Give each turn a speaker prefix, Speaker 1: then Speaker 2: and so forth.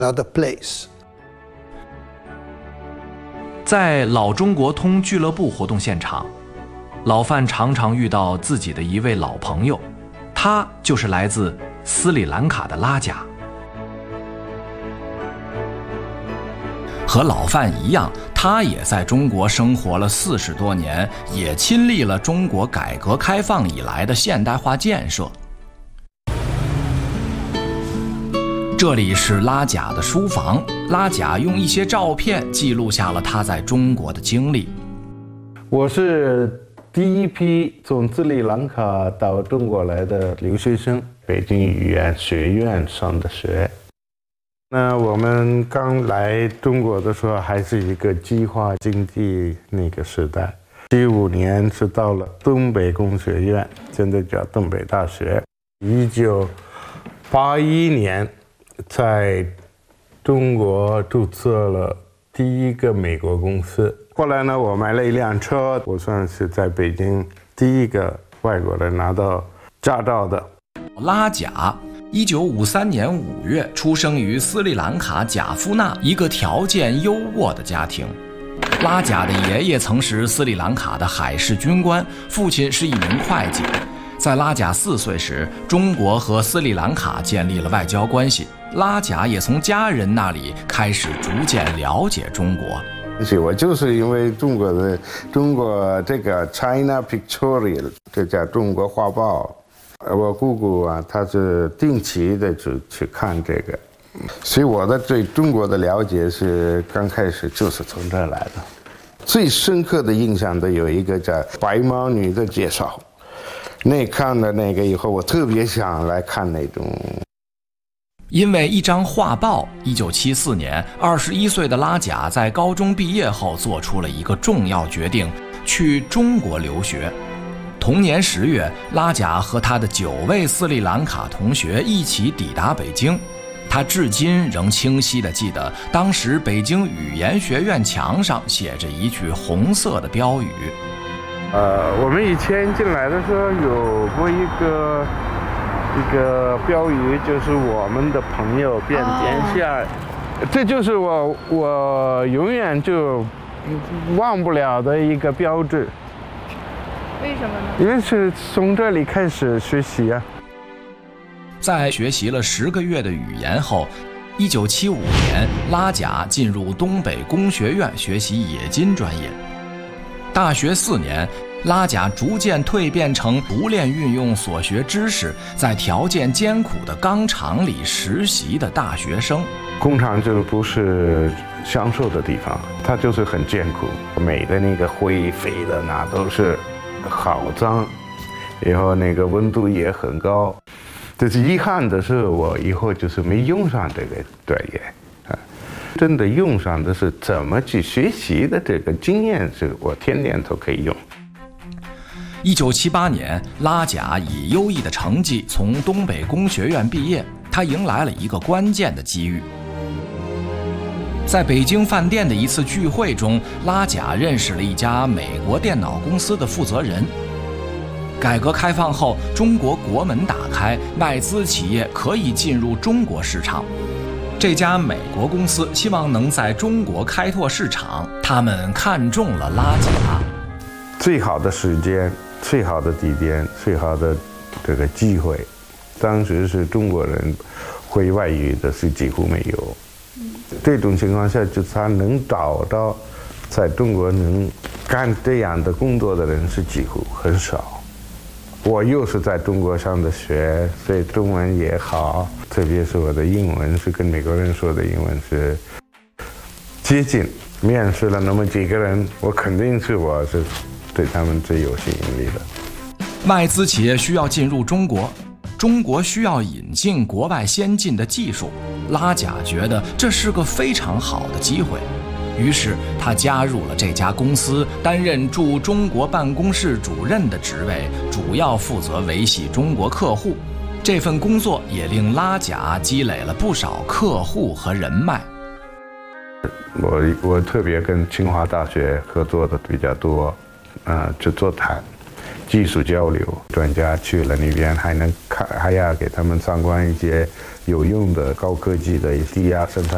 Speaker 1: another place。
Speaker 2: 在老中国通俱乐部活动现场，老范常常遇到自己的一位老朋友，他就是来自斯里兰卡的拉贾。和老范一样，他也在中国生活了40多年，也亲历了中国改革开放以来的现代化建设。这里是拉贾的书房，拉贾用一些照片记录下了他在中国的经历。
Speaker 3: 我是第一批从斯里兰卡到中国来的留学生，北京语言学院上的学。那我们刚来中国的时候，还是一个计划经济那个时代。75年是到了东北工学院，现在叫东北大学。1981年。在中国注册了第一个美国公司。后来呢，我买了一辆车，我算是在北京第一个外国人拿到驾照的。
Speaker 2: 拉贾1953年5月出生于斯里兰卡贾夫纳一个条件优渥的家庭。拉贾的爷爷曾是斯里兰卡的海事军官，父亲是一名会计。在拉贾4岁时，中国和斯里兰卡建立了外交关系。拉贾也从家人那里开始逐渐了解中国。
Speaker 3: 我就是因为中国这个 China Pictorial， 这叫中国画报，我姑姑啊，她是定期的去看这个，所以我的对中国的了解是刚开始就是从这儿来的。最深刻的印象的有一个叫白毛女的介绍，那看了那个以后，我特别想来看那种。
Speaker 2: 因为一张画报，1974年，21岁的拉贾在高中毕业后做出了一个重要决定，去中国留学。同年10月，拉贾和他的9位斯里兰卡同学一起抵达北京。他至今仍清晰地记得，当时北京语言学院墙上写着一句红色的标语。
Speaker 3: 我们以前进来的时候有过一个标语，就是我们的朋友遍天下，这就是我永远就忘不了的一个标志。
Speaker 4: 为什么呢？
Speaker 3: 因为是从这里开始学习啊。
Speaker 2: 在学习了10个月的语言后，1975年，拉贾进入东北工学院学习冶金专业。大学4年，拉贾逐渐蜕变成熟练运用所学知识，在条件艰苦的钢厂里实习的大学生。
Speaker 3: 工厂就不是享受的地方，它就是很艰苦，每的那个灰飞的那都是好脏，然后那个温度也很高。这是遗憾的是，我以后就是没用上这个专业。真的用上的是怎么去学习的这个经验，是我天天都可以用。
Speaker 2: 1978年，拉贾以优异的成绩从东北工学院毕业，他迎来了一个关键的机遇。在北京饭店的一次聚会中，拉贾认识了一家美国电脑公司的负责人。改革开放后，中国国门打开，外资企业可以进入中国市场。这家美国公司希望能在中国开拓市场，他们看中了拉贾。
Speaker 3: 最好的时间、最好的地点、最好的这个机会，当时是中国人会外语的是几乎没有。这种情况下，就他能找到在中国能干这样的工作的人是几乎很少。我又是在中国上的学，所以中文也好，特别是我的英文是跟美国人说的英文是接近。面试了那么几个人，我肯定是我是对他们最有吸引力的。
Speaker 2: 外资企业需要进入中国，中国需要引进国外先进的技术，拉贾觉得这是个非常好的机会。于是他加入了这家公司，担任驻中国办公室主任的职位，主要负责维系中国客户。这份工作也令拉贾积累了不少客户和人脉。
Speaker 3: 我特别跟清华大学合作的比较多，去座谈、技术交流，专家去了那边还要给他们参观一些有用的高科技的低压生产